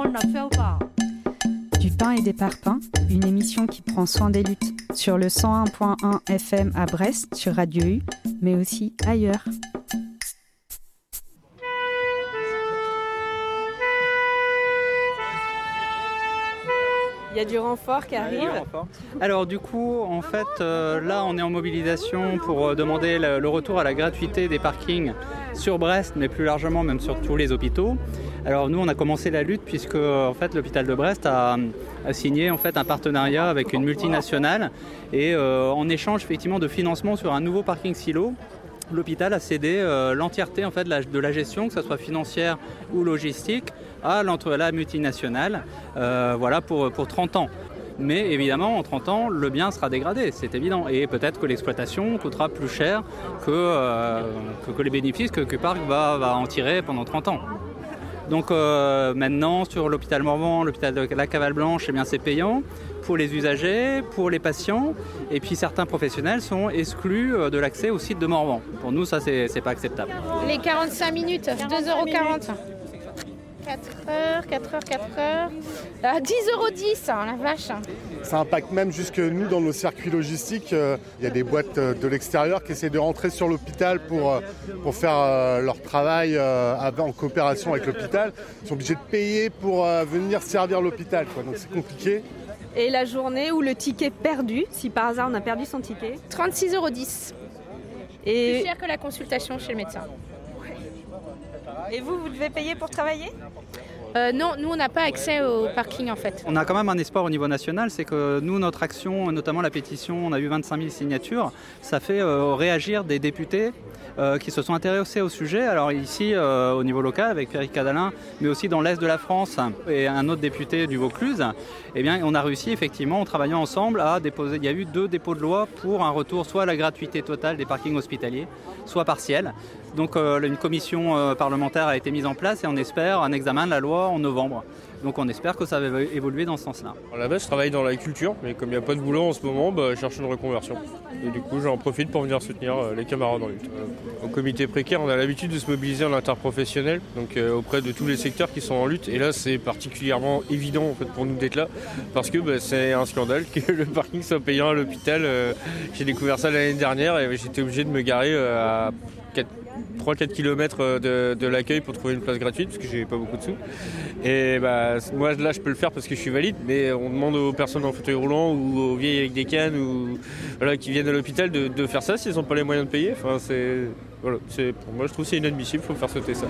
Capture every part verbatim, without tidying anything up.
Du pain et des parpaings, une émission qui prend soin des luttes sur le cent un point un F M à Brest, sur Radio U, mais aussi ailleurs. Il y a du renfort qui arrive. Renfort. Alors du coup, en fait, euh, là, on est en mobilisation pour euh, demander le, le retour à la gratuité des parkings sur Brest, mais plus largement même sur tous les hôpitaux. Alors nous, on a commencé la lutte puisque en fait, l'hôpital de Brest a, a signé en fait un partenariat avec une multinationale et euh, en échange effectivement de financement sur un nouveau parking silo. L'hôpital a cédé euh, l'entièreté en fait, de, la, de la gestion, que ce soit financière ou logistique, à la multinationale euh, voilà, pour, pour trente ans. Mais évidemment, en trente ans, le bien sera dégradé, c'est évident. Et peut-être que l'exploitation coûtera plus cher que, euh, que, que les bénéfices que Q-Park va, va en tirer pendant trente ans. Donc euh, maintenant, sur l'hôpital Morvan, l'hôpital de la Cavale Blanche, eh bien, c'est payant pour les usagers, pour les patients. Et puis certains professionnels sont exclus de l'accès au site de Morvan. Pour nous, ça, c'est, c'est pas acceptable. Les quarante-cinq minutes, deux euros quarante. quatre heures, quatre heures, quatre heures. À dix euros dix, la vache. Ça impacte même jusque nous dans nos circuits logistiques. Il y a des boîtes de l'extérieur qui essaient de rentrer sur l'hôpital pour, pour faire leur travail en coopération avec l'hôpital. Ils sont obligés de payer pour venir servir l'hôpital, quoi. Donc c'est compliqué. Et la journée où le ticket perdu, si par hasard on a perdu son ticket, trente-six euros dix. Et plus cher que la consultation chez le médecin. Et vous, vous devez payer pour travailler ? Euh, non, nous on n'a pas accès au parking en fait. On a quand même un espoir au niveau national, c'est que nous, notre action, notamment la pétition, on a eu vingt-cinq mille signatures, ça fait euh, réagir des députés euh, qui se sont intéressés au sujet. Alors ici, euh, au niveau local, avec Eric Cadalin, mais aussi dans l'Est de la France et un autre député du Vaucluse, eh bien, on a réussi effectivement, en travaillant ensemble, à déposer, il y a eu deux dépôts de loi pour un retour soit à la gratuité totale des parkings hospitaliers, soit partielle. Donc euh, une commission euh, parlementaire a été mise en place et on espère un examen de la loi en novembre. Donc on espère que ça va évoluer dans ce sens-là. À la base, je travaille dans la culture, mais comme il n'y a pas de boulot en ce moment, bah, je cherche une reconversion. Et du coup, j'en profite pour venir soutenir euh, les camarades en lutte. Euh, au comité précaire, on a l'habitude de se mobiliser en interprofessionnel, donc euh, auprès de tous les secteurs qui sont en lutte. Et là, c'est particulièrement évident en fait, pour nous d'être là, parce que bah, c'est un scandale que le parking soit payant à l'hôpital. Euh, j'ai découvert ça l'année dernière et j'étais obligé de me garer euh, à trois à quatre kilomètres de, de l'accueil pour trouver une place gratuite parce que j'ai pas beaucoup de sous. Et bah, moi là je peux le faire parce que je suis valide, mais on demande aux personnes en fauteuil roulant ou aux vieilles avec des cannes ou voilà, qui viennent à l'hôpital de, de faire ça s'ils n'ont pas les moyens de payer. Enfin, c'est, voilà, c'est, pour moi je trouve que c'est inadmissible, il faut faire sauter ça.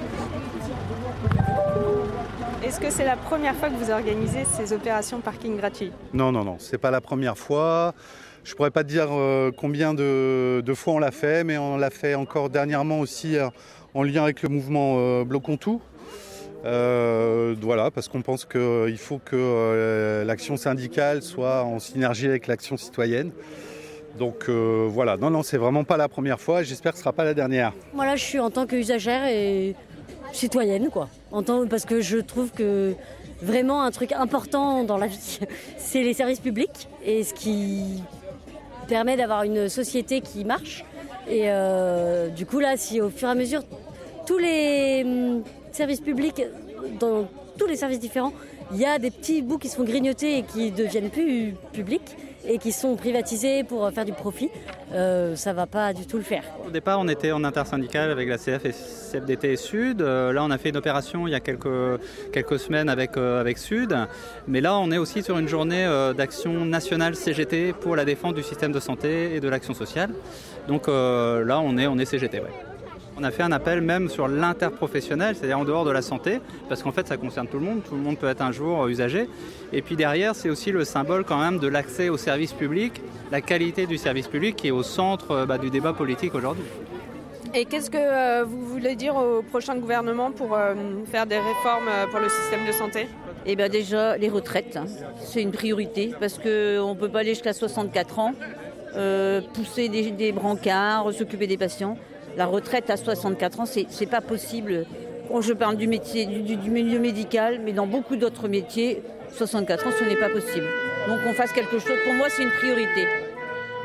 Est-ce que c'est la première fois que vous organisez ces opérations parking gratuit ? Non, non, non, c'est pas la première fois. Je ne pourrais pas te dire euh, combien de, de fois on l'a fait, mais on l'a fait encore dernièrement aussi euh, en lien avec le mouvement euh, Bloquons Tout. Euh, voilà, parce qu'on pense qu'il euh, faut que euh, l'action syndicale soit en synergie avec l'action citoyenne. Donc euh, voilà, non, non, c'est vraiment pas la première fois, j'espère que ce ne sera pas la dernière. Moi là, je suis en tant qu'usagère et citoyenne, quoi. En tant, parce que je trouve que vraiment un truc important dans la vie, c'est les services publics et ce qui permet d'avoir une société qui marche. Et euh, du coup, là, si au fur et à mesure, tous les hum, services publics, dans tous les services différents, il y a des petits bouts qui se font grignoter et qui ne deviennent plus publics et qui sont privatisés pour faire du profit, euh, ça ne va pas du tout le faire. Au départ, on était en intersyndical avec la C F et C F D T et Sud. Euh, là, on a fait une opération il y a quelques, quelques semaines avec, euh, avec Sud. Mais là, on est aussi sur une journée euh, d'action nationale C G T pour la défense du système de santé et de l'action sociale. Donc euh, là, on est, on est C G T, ouais. On a fait un appel même sur l'interprofessionnel, c'est-à-dire en dehors de la santé, parce qu'en fait ça concerne tout le monde, tout le monde peut être un jour usager. Et puis derrière, c'est aussi le symbole quand même de l'accès au service public, la qualité du service public qui est au centre bah, du débat politique aujourd'hui. Et qu'est-ce que euh, vous voulez dire au prochain gouvernement pour euh, faire des réformes pour le système de santé ? Eh bien déjà, les retraites, hein. C'est une priorité, parce qu'on ne peut pas aller jusqu'à soixante-quatre ans, euh, pousser des, des brancards, s'occuper des patients. La retraite à soixante-quatre ans, c'est, c'est pas possible. Bon, je parle du métier, du, du milieu médical, mais dans beaucoup d'autres métiers, soixante-quatre ans, ce n'est pas possible. Donc on fasse quelque chose. Pour moi, c'est une priorité.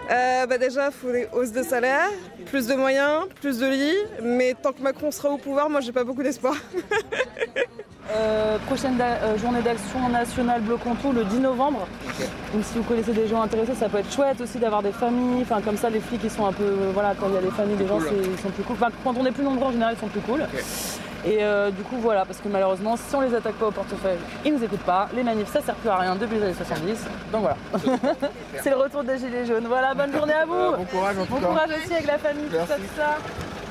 euh, bah Déjà, il faut des hausses de salaire, plus de moyens, plus de lits. Mais tant que Macron sera au pouvoir, moi, j'ai pas beaucoup d'espoir. Euh, prochaine da- euh, journée d'action nationale Bloquons tout le dix novembre. Okay. Donc si vous connaissez des gens intéressés, ça peut être chouette aussi d'avoir des familles. Enfin comme ça les flics ils sont un peu euh, voilà quand il y a des familles, des gens cool, c'est, ils sont plus cool. Enfin quand on est plus nombreux en général ils sont plus cool. Okay. Et euh, du coup voilà parce que malheureusement si on les attaque pas au portefeuille, ils nous écoutent pas. Les manifs ça sert plus à rien depuis les années soixante-dix. Donc voilà. C'est le retour des gilets jaunes. Voilà bonne journée à vous. Euh, bon courage en tout Bon cas. courage aussi avec la famille, tout ça, tout ça.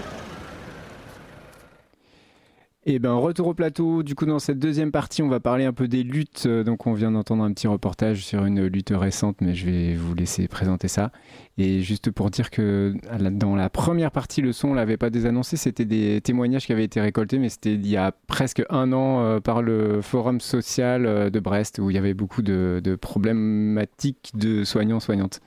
Et ben retour au plateau, du coup dans cette deuxième partie on va parler un peu des luttes, donc on vient d'entendre un petit reportage sur une lutte récente mais je vais vous laisser présenter ça. Et juste pour dire que dans la première partie le son on l'avait pas désannoncé, c'était des témoignages qui avaient été récoltés mais c'était il y a presque un an euh, par le forum social de Brest où il y avait beaucoup de, de problématiques de soignants-soignantes.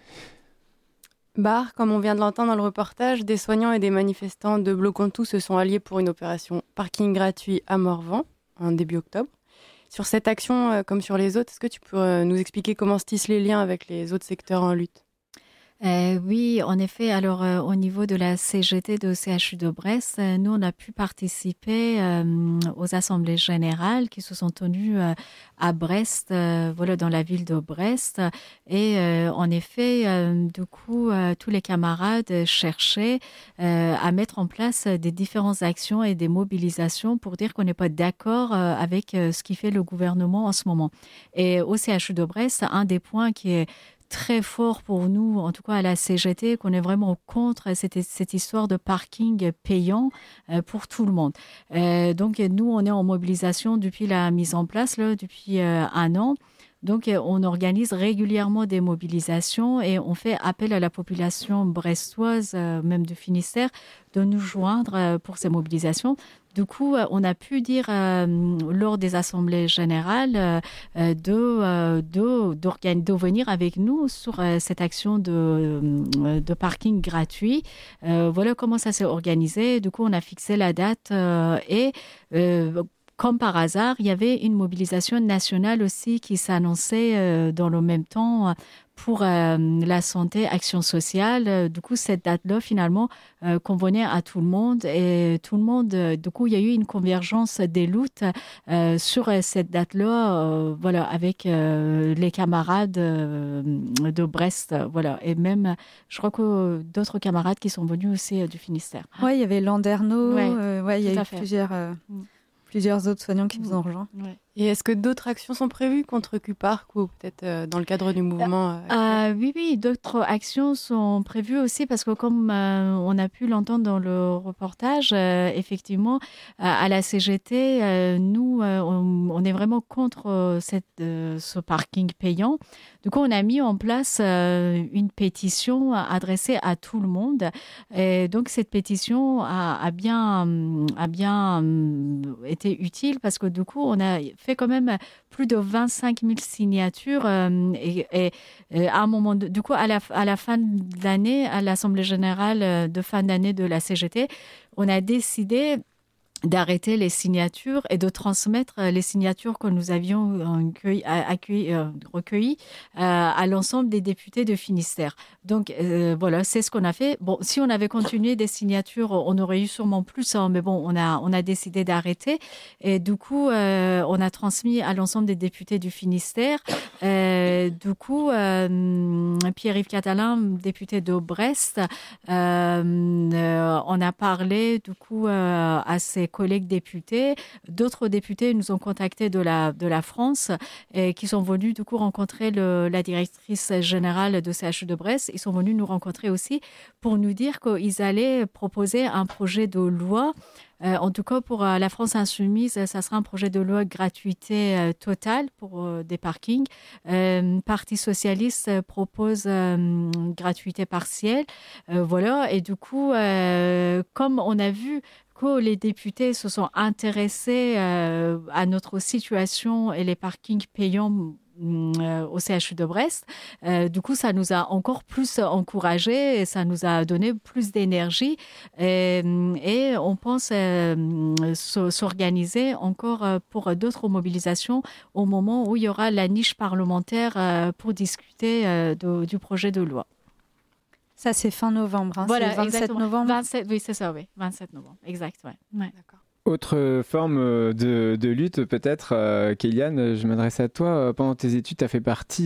Bar, comme on vient de l'entendre dans le reportage, des soignants et des manifestants de Bloquons tout se sont alliés pour une opération parking gratuit à Morvan en début octobre. Sur cette action, euh, comme sur les autres, est-ce que tu peux euh, nous expliquer comment se tissent les liens avec les autres secteurs en lutte ? Euh, oui, en effet. Alors, euh, au niveau de la C G T de C H U de Brest, euh, nous, on a pu participer euh, aux assemblées générales qui se sont tenues euh, à Brest, euh, voilà, dans la ville de Brest. Et euh, en effet, euh, du coup, euh, tous les camarades cherchaient euh, à mettre en place des différentes actions et des mobilisations pour dire qu'on n'est pas d'accord euh, avec euh, ce qui fait le gouvernement en ce moment. Et au C H U de Brest, un des points qui est très fort pour nous, en tout cas à la C G T, qu'on est vraiment contre cette, cette histoire de parking payant euh, pour tout le monde. Euh, donc nous, on est en mobilisation depuis la mise en place, là, depuis euh, un an. Donc, on organise régulièrement des mobilisations et on fait appel à la population brestoise, euh, même du Finistère, de nous joindre euh, pour ces mobilisations. Du coup, euh, on a pu dire euh, lors des assemblées générales euh, de, euh, de, de venir avec nous sur euh, cette action de, de parking gratuit. Euh, voilà comment ça s'est organisé. Du coup, on a fixé la date euh, et euh, comme par hasard, il y avait une mobilisation nationale aussi qui s'annonçait euh, dans le même temps pour euh, la santé, action sociale. Du coup, cette date-là, finalement, euh, convenait à tout le monde. Et tout le monde, euh, du coup, il y a eu une convergence des luttes euh, sur cette date-là, euh, voilà, avec euh, les camarades euh, de Brest. Voilà. Et même, je crois que d'autres camarades qui sont venus aussi euh, du Finistère. Oui, il y avait Landerneau. Ouais, euh, ouais, il y a eu fait. plusieurs... Euh... Mm. Plusieurs autres soignants qui vous ont rejoint. Ouais. Et est-ce que d'autres actions sont prévues contre Q-Park ou peut-être euh, dans le cadre du mouvement euh, euh, Oui, oui, d'autres actions sont prévues aussi parce que comme euh, on a pu l'entendre dans le reportage, euh, effectivement, euh, à la C G T, euh, nous, euh, on, on est vraiment contre euh, cette, euh, ce parking payant. Du coup, on a mis en place euh, une pétition adressée à tout le monde. Et donc, cette pétition a, a bien, a bien été utile parce que du coup, on a fait quand même plus de vingt-cinq mille signatures euh, et, et, et à un moment de, du coup à la, à la fin de l'année, à l'Assemblée générale de fin d'année de la C G T, on a décidé d'arrêter les signatures et de transmettre les signatures que nous avions accueilli, accueilli, euh, recueillies euh, à l'ensemble des députés de Finistère. Donc euh, voilà, c'est ce qu'on a fait. Bon, si on avait continué des signatures, on aurait eu sûrement plus, hein, mais bon, on a, on a décidé d'arrêter. Et du coup, euh, on a transmis à l'ensemble des députés du Finistère. Euh, du coup, euh, Pierre-Yves Catalin, député de Brest, euh, euh, on a parlé du coup euh, à ses collègues députés. D'autres députés nous ont contactés de la, de la France et qui sont venus du coup rencontrer le, la directrice générale de C H U de Brest. Ils sont venus nous rencontrer aussi pour nous dire qu'ils allaient proposer un projet de loi. Euh, en tout cas, pour euh, la France insoumise, ça sera un projet de loi gratuité euh, totale pour euh, des parkings. Euh, Parti socialiste euh, propose euh, gratuité partielle. Euh, voilà. Et du coup, euh, comme on a vu que les députés se sont intéressés euh, à notre situation et les parkings payants euh, au C H U de Brest, euh, du coup, ça nous a encore plus encouragés et ça nous a donné plus d'énergie. Et, et on pense euh, s'organiser encore pour d'autres mobilisations au moment où il y aura la niche parlementaire euh, pour discuter euh, de, du projet de loi. Ça, c'est fin novembre. Hein. Voilà, c'est le vingt-sept exactement. novembre. vingt-sept, oui, c'est ça, oui. vingt-sept novembre, exact, ouais. ouais. D'accord. Autre forme de, de lutte, peut-être, euh, Kéliane, je m'adresse à toi. Pendant tes études, tu as fait partie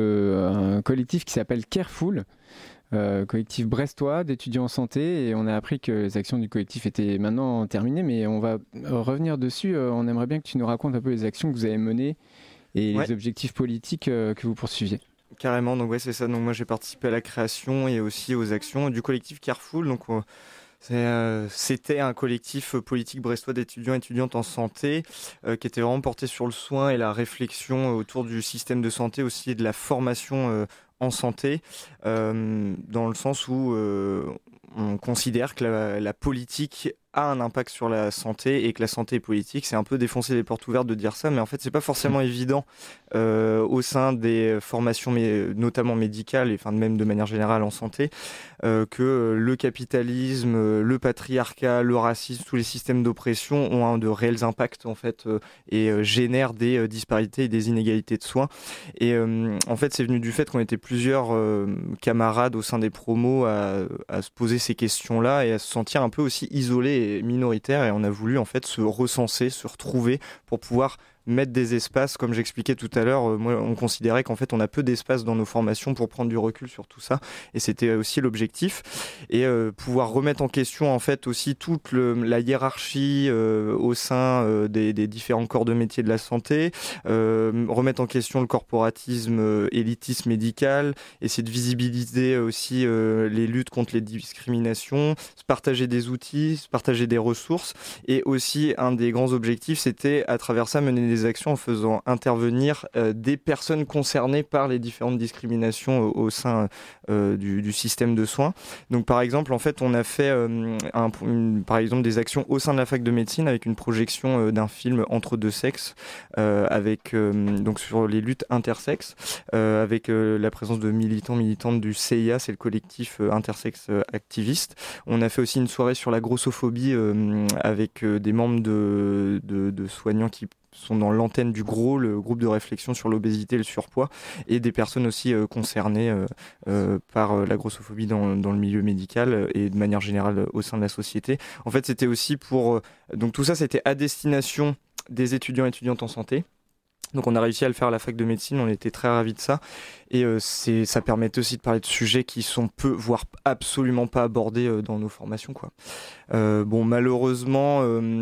d'un collectif qui s'appelle Careful, euh, collectif brestois d'étudiants en santé. Et on a appris que les actions du collectif étaient maintenant terminées, mais on va revenir dessus. On aimerait bien que tu nous racontes un peu les actions que vous avez menées et ouais. les objectifs politiques euh, que vous poursuiviez. Carrément, donc ouais, c'est ça. Donc moi, j'ai participé à la création et aussi aux actions du collectif Careful. Donc on... C'est, euh, c'était un collectif politique brestois d'étudiants et étudiantes en santé euh, qui était vraiment porté sur le soin et la réflexion autour du système de santé aussi et de la formation euh, en santé euh, dans le sens où euh, on considère que la, la politique a un impact sur la santé et que la santé est politique. C'est un peu défoncer les portes ouvertes de dire ça, mais en fait c'est pas forcément évident euh, au sein des formations mais, notamment médicales et enfin même de manière générale en santé euh, que le capitalisme, le patriarcat, le racisme, tous les systèmes d'oppression ont un de réels impacts en fait euh, et euh, génèrent des euh, disparités et des inégalités de soins. Et euh, en fait c'est venu du fait qu'on était plusieurs euh, camarades au sein des promos à, à se poser ces questions-là et à se sentir un peu aussi isolés minoritaire et on a voulu en fait se recenser, se retrouver pour pouvoir mettre des espaces, comme j'expliquais tout à l'heure, euh, moi on considérait qu'en fait on a peu d'espace dans nos formations pour prendre du recul sur tout ça et c'était aussi l'objectif et euh, pouvoir remettre en question en fait aussi toute le, la hiérarchie euh, au sein euh, des, des différents corps de métier de la santé, euh, remettre en question le corporatisme euh, élitisme médical, essayer de visibiliser aussi euh, les luttes contre les discriminations, se partager des outils, se partager des ressources et aussi un des grands objectifs c'était à travers ça mener des actions en faisant intervenir euh, des personnes concernées par les différentes discriminations au, au sein euh, du, du système de soins. Donc par exemple, en fait, on a fait euh, un, une, par exemple des actions au sein de la fac de médecine avec une projection euh, d'un film Entre deux sexes euh, avec euh, donc sur les luttes intersexes euh, avec euh, la présence de militants militantes du C I A, c'est le collectif euh, intersexe euh, activiste. On a fait aussi une soirée sur la grossophobie euh, avec euh, des membres de, de, de soignants qui sont dans l'antenne du GROS, le groupe de réflexion sur l'obésité et le surpoids, et des personnes aussi euh, concernées euh, euh, par euh, la grossophobie dans, dans le milieu médical et de manière générale euh, au sein de la société. En fait, c'était aussi pour... Euh, donc tout ça, c'était à destination des étudiants et étudiantes en santé. Donc on a réussi à le faire à la fac de médecine, on était très ravis de ça et euh, c'est, ça permettait aussi de parler de sujets qui sont peu, voire absolument pas abordés euh, dans nos formations, quoi. Euh, bon euh,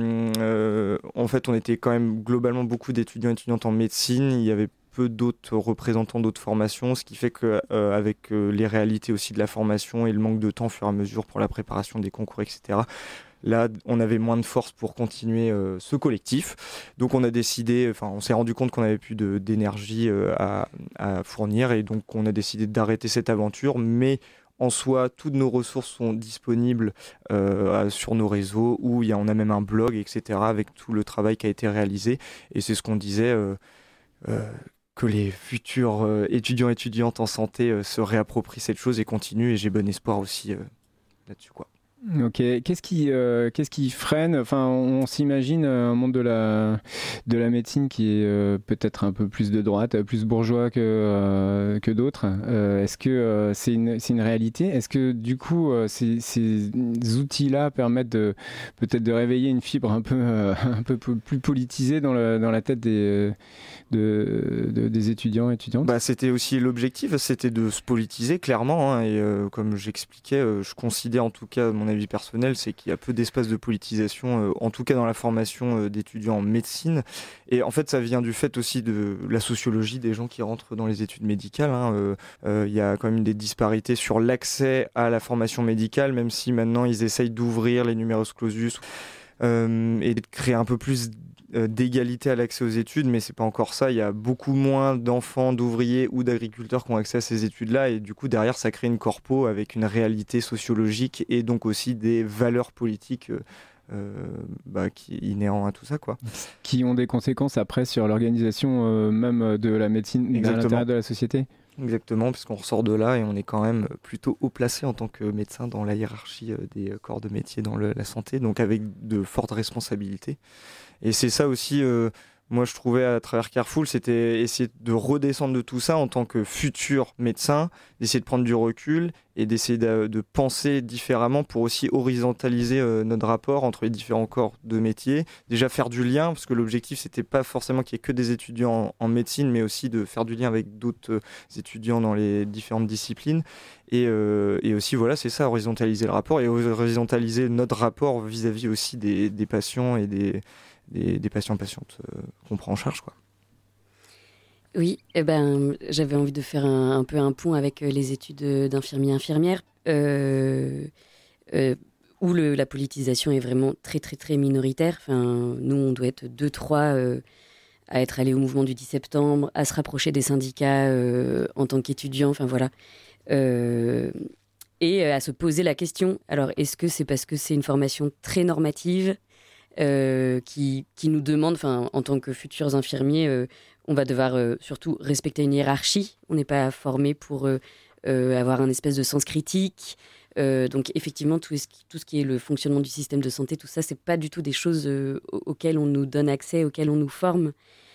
euh, en fait on était quand même globalement beaucoup d'étudiants et étudiantes en médecine, il y avait peu d'autres représentants d'autres formations, ce qui fait que euh, avec euh, les réalités aussi de la formation et le manque de temps au fur et à mesure pour la préparation des concours, et cetera. Là, on avait moins de force pour continuer euh, ce collectif. Donc, on a décidé, enfin, on s'est rendu compte qu'on n'avait plus de, d'énergie euh, à, à fournir et donc on a décidé d'arrêter cette aventure. Mais en soi, toutes nos ressources sont disponibles euh, sur nos réseaux où il y a, on a même un blog, et cetera avec tout le travail qui a été réalisé. Et c'est ce qu'on disait, euh, euh, que les futurs euh, étudiants et étudiantes en santé euh, se réapproprient cette chose et continuent. Et j'ai bon espoir aussi euh, là-dessus, quoi. Ok, qu'est-ce qui, euh, qu'est-ce qui freine ? Enfin, on, on s'imagine un monde de la, de la médecine qui est euh, peut-être un peu plus de droite, plus bourgeois que, euh, que d'autres. Euh, est-ce que euh, c'est, une, c'est une réalité ? Est-ce que du coup, euh, ces, ces outils-là permettent de, peut-être de réveiller une fibre un peu, euh, un peu plus politisée dans, le, dans la tête des, de, de, des étudiants et étudiantes ? Bah, c'était aussi l'objectif, c'était de se politiser clairement. Hein, et euh, comme j'expliquais, euh, je considère en tout cas mon avis personnel, c'est qu'il y a peu d'espace de politisation, euh, en tout cas dans la formation euh, d'étudiants en médecine. Et en fait, ça vient du fait aussi de la sociologie des gens qui rentrent dans les études médicales. Hein. Euh, euh, il y a quand même des disparités sur l'accès à la formation médicale, même si maintenant ils essayent d'ouvrir les numerus clausus euh, et de créer un peu plus d'égalité à l'accès aux études, mais c'est pas encore ça. Il y a beaucoup moins d'enfants, d'ouvriers ou d'agriculteurs qui ont accès à ces études-là, et du coup derrière ça crée une corpo avec une réalité sociologique et donc aussi des valeurs politiques euh, bah, qui inhérents à tout ça, quoi. Qui ont des conséquences après sur l'organisation euh, même de la médecine à l'intérieur de la société. Exactement, puisqu'on ressort de là et on est quand même plutôt haut placé en tant que médecin dans la hiérarchie des corps de métier dans le, la santé, donc avec de fortes responsabilités. Et c'est ça aussi, euh, moi je trouvais à travers Carrefour, c'était essayer de redescendre de tout ça en tant que futur médecin, d'essayer de prendre du recul et d'essayer de, de penser différemment pour aussi horizontaliser euh, notre rapport entre les différents corps de métier. Déjà faire du lien, parce que l'objectif c'était pas forcément qu'il y ait que des étudiants en, en médecine, mais aussi de faire du lien avec d'autres euh, étudiants dans les différentes disciplines. Et, euh, et aussi, voilà, c'est ça, horizontaliser le rapport et horizontaliser notre rapport vis-à-vis aussi des, des patients et des, des, des patients patientes euh, qu'on prend en charge, quoi. Oui, eh ben, j'avais envie de faire un, un peu un pont avec les études d'infirmiers-infirmières, euh, euh, où le, la politisation est vraiment très, très, très minoritaire. Enfin, nous, on doit être deux, trois euh, à être allés au mouvement du dix septembre, à se rapprocher des syndicats euh, en tant qu'étudiants, enfin voilà. Euh, et à se poser la question, alors est-ce que c'est parce que c'est une formation très normative euh, qui, qui nous demande, enfin, en tant que futurs infirmiers, euh, on va devoir euh, surtout respecter une hiérarchie. On n'est pas formé pour euh, euh, avoir un espèce de sens critique. Euh, donc effectivement, tout ce, qui, tout ce qui est le fonctionnement du système de santé, tout ça, c'est pas du tout des choses euh, auxquelles on nous donne accès, auxquelles on nous forme.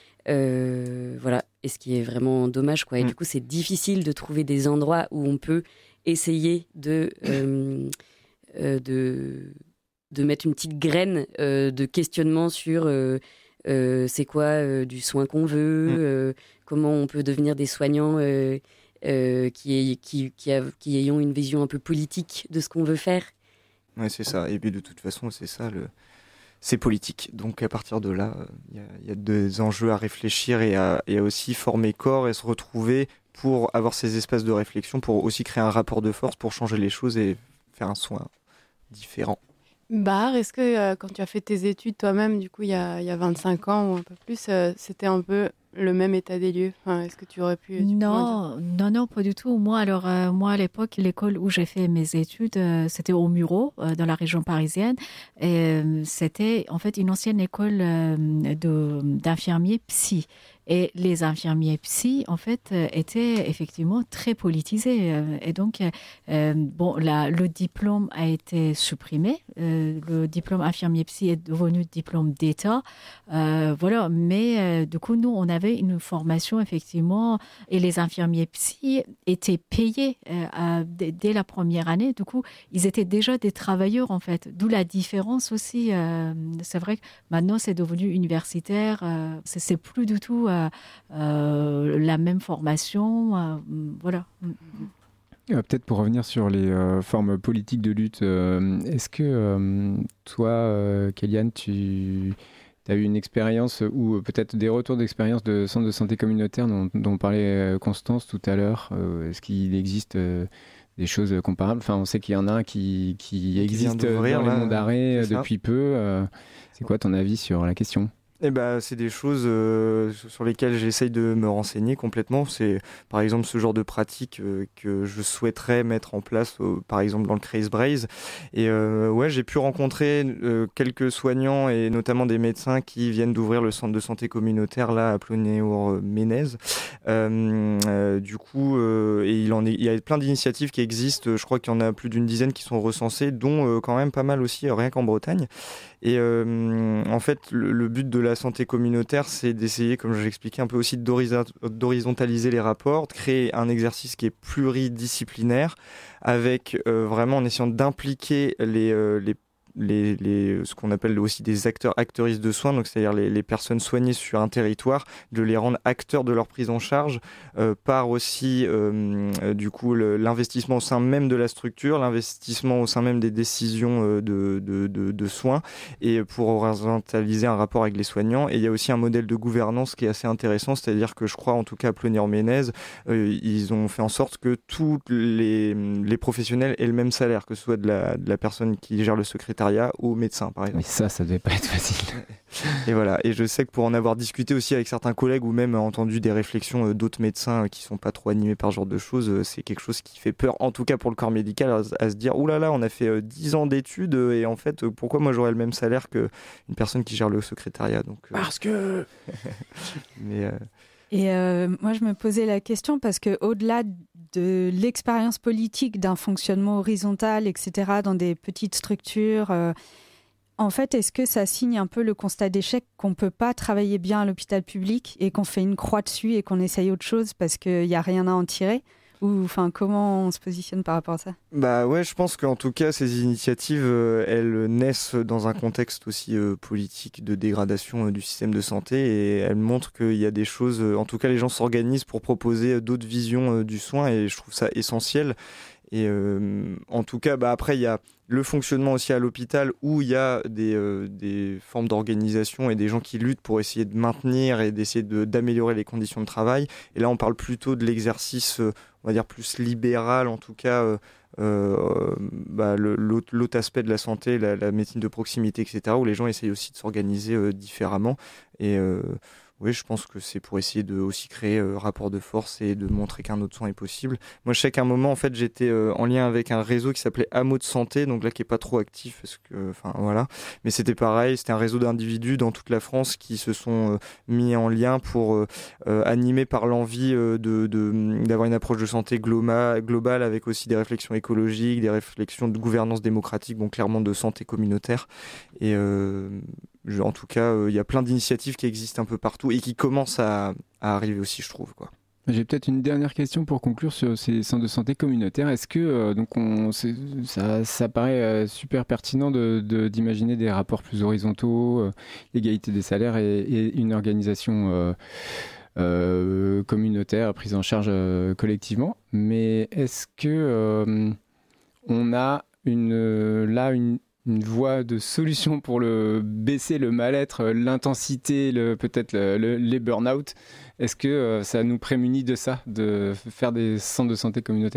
Euh, voilà, et ce qui est vraiment dommage, quoi. Et mmh. du coup, c'est difficile de trouver des endroits où on peut essayer de... Euh, euh, de de mettre une petite graine euh, de questionnement sur euh, euh, c'est quoi euh, du soin qu'on veut, mmh. euh, comment on peut devenir des soignants euh, euh, qui, qui, qui, a, qui ayons une vision un peu politique de ce qu'on veut faire. Oui, c'est ça. Et puis de toute façon, c'est ça, le... c'est politique. Donc à partir de là, il y, y a des enjeux à réfléchir et à, et à aussi former corps et se retrouver pour avoir ces espaces de réflexion, pour aussi créer un rapport de force, pour changer les choses et faire un soin différent. Bar, est-ce que euh, quand tu as fait tes études toi-même, du coup, il y a, il y a vingt-cinq ans ou un peu plus, euh, c'était un peu le même état des lieux? Enfin, est-ce que tu aurais pu... Tu non, non, non, pas du tout. Moi, alors, euh, moi, à l'époque, l'école où j'ai fait mes études, euh, c'était au Mureau, euh, dans la région parisienne. Et euh, c'était, en fait, une ancienne école euh, de, d'infirmiers psy. Et les infirmiers psy, en fait, étaient effectivement très politisés. Et donc, euh, bon, la, le diplôme a été supprimé. Euh, le diplôme infirmier psy est devenu diplôme d'État. Euh, voilà. Mais euh, du coup, nous, on avait une formation, effectivement, et les infirmiers psy étaient payés euh, à, dès, dès la première année. Du coup, ils étaient déjà des travailleurs, en fait. D'où la différence aussi. Euh, c'est vrai que maintenant, c'est devenu universitaire. Euh, c'est, c'est plus du tout... Euh, Euh, la même formation, euh, voilà. Euh, peut-être pour revenir sur les euh, formes politiques de lutte, euh, est-ce que euh, toi, euh, Kéliane, tu as eu une expérience ou peut-être des retours d'expérience de centres de santé communautaire dont, dont parlait Constance tout à l'heure? euh, Est-ce qu'il existe euh, des choses comparables? Enfin, on sait qu'il y en a un qui, qui, qui existe dans les monts d'arrêt depuis peu. Euh, c'est quoi ton avis sur la question? Eh ben, c'est des choses euh, sur lesquelles j'essaye de me renseigner complètement. C'est par exemple ce genre de pratique euh, que je souhaiterais mettre en place, euh, par exemple dans le Craze Braze. Et euh, ouais, j'ai pu rencontrer euh, quelques soignants et notamment des médecins qui viennent d'ouvrir le centre de santé communautaire là à Plonéour-Ménez. Euh, euh, du coup, euh, et il en est, il y a plein d'initiatives qui existent. Je crois qu'il y en a plus d'une dizaine qui sont recensées, dont euh, quand même pas mal aussi, euh, rien qu'en Bretagne. Et euh, en fait, le, le but de la santé communautaire, c'est d'essayer, comme je l'expliquais un peu aussi, d'horizontaliser les rapports, de créer un exercice qui est pluridisciplinaire, avec euh, vraiment en essayant d'impliquer les, euh, les Les, les, ce qu'on appelle aussi des acteurs acteuristes de soins, donc c'est-à-dire les, les personnes soignées sur un territoire, de les rendre acteurs de leur prise en charge, euh, par aussi euh, euh, du coup le, l'investissement au sein même de la structure, l'investissement au sein même des décisions euh, de, de, de, de soins, et pour horizontaliser un rapport avec les soignants. Et il y a aussi un modèle de gouvernance qui est assez intéressant, c'est-à-dire que je crois en tout cas à Plonéour-Ménez, euh, ils ont fait en sorte que tous les, les professionnels aient le même salaire, que ce soit de la, de la personne qui gère le secrétariat ou médecin par exemple. Mais ça, ça devait pas être facile. Et voilà, et je sais que pour en avoir discuté aussi avec certains collègues ou même entendu des réflexions euh, d'autres médecins euh, qui sont pas trop animés par ce genre de choses, euh, c'est quelque chose qui fait peur, en tout cas pour le corps médical, à, à se dire oulala, là là, on a fait euh, dix ans d'études euh, et en fait, euh, pourquoi moi j'aurais le même salaire qu'une personne qui gère le secrétariat, donc, euh... Parce que... Mais... Euh... Et euh, moi, je me posais la question parce qu'au-delà de l'expérience politique d'un fonctionnement horizontal, et cetera, dans des petites structures, euh, En fait, est-ce que ça signe un peu le constat d'échec qu'on ne peut pas travailler bien à l'hôpital public et qu'on fait une croix dessus et qu'on essaye autre chose parce qu'il n'y a rien à en tirer ? Ou enfin, comment on se positionne par rapport à ça ? Bah ouais, je pense qu'en tout cas, ces initiatives, euh, elles naissent dans un contexte aussi euh, politique de dégradation euh, du système de santé et elles montrent qu'il y a des choses, euh, en tout cas les gens s'organisent pour proposer euh, d'autres visions euh, du soin et je trouve ça essentiel. Et euh, en tout cas, bah après, il y a le fonctionnement aussi à l'hôpital où il y a des, euh, des formes d'organisation et des gens qui luttent pour essayer de maintenir et d'essayer de, d'améliorer les conditions de travail. Et là, on parle plutôt de l'exercice, euh, on va dire, plus libéral, en tout cas, euh, euh, bah, le, l'autre, l'autre aspect de la santé, la, la médecine de proximité, et cetera, où les gens essayent aussi de s'organiser euh, différemment. Et euh, oui, je pense que c'est pour essayer de aussi créer euh, rapport de force et de montrer qu'un autre soin est possible. Moi, je sais qu'à un moment, en fait, j'étais euh, en lien avec un réseau qui s'appelait Hameau de Santé, donc là, qui est pas trop actif, parce que, enfin, voilà. Mais c'était pareil, c'était un réseau d'individus dans toute la France qui se sont euh, mis en lien pour euh, euh, animer par l'envie euh, de, de d'avoir une approche de santé globale, globale avec aussi des réflexions écologiques, des réflexions de gouvernance démocratique, bon, clairement de santé communautaire. Et euh, je, en tout cas, il euh, y a plein d'initiatives qui existent un peu partout et qui commencent à, à arriver aussi, je trouve, quoi. J'ai peut-être une dernière question pour conclure sur ces centres de santé communautaires. Est-ce que euh, donc on, c'est, ça, ça paraît euh, super pertinent de, de, d'imaginer des rapports plus horizontaux, euh, l'égalité des salaires et, et une organisation euh, euh, communautaire prise en charge euh, collectivement. Mais est-ce que euh, on a une, là une une voie de solution pour le baisser le mal-être, l'intensité, le, peut-être le, le, les burn-out. Est-ce que euh, ça nous prémunit de ça, de faire des centres de santé communautaires ?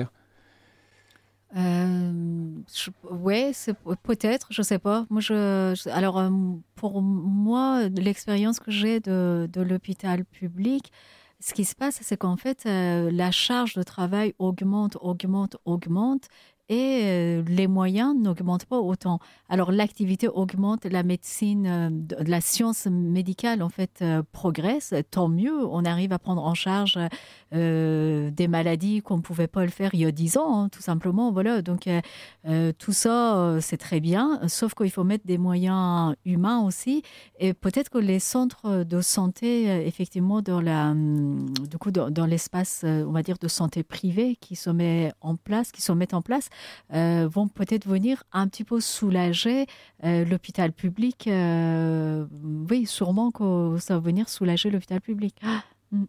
Euh, je, ouais, c'est, peut-être, je sais pas. Moi, je, je, alors, euh, pour moi, l'expérience que j'ai de, de l'hôpital public, ce qui se passe, c'est qu'en fait, euh, la charge de travail augmente, augmente, augmente. Et euh, les moyens n'augmentent pas autant. Alors l'activité augmente, la médecine, euh, de, la science médicale en fait euh, progresse, tant mieux. On arrive à prendre en charge euh, des maladies qu'on ne pouvait pas le faire il y a dix ans, hein, tout simplement. Voilà. Donc euh, euh, tout ça, euh, c'est très bien, sauf qu'il faut mettre des moyens humains aussi. Et peut-être que les centres de santé, euh, effectivement, dans, la, du coup, dans, dans l'espace, euh, on va dire, de santé privée qui se met en place, qui se mettent en place, Euh, vont peut-être venir un petit peu soulager euh, l'hôpital public. Euh, oui, sûrement que ça va venir soulager l'hôpital public. Ah, mm.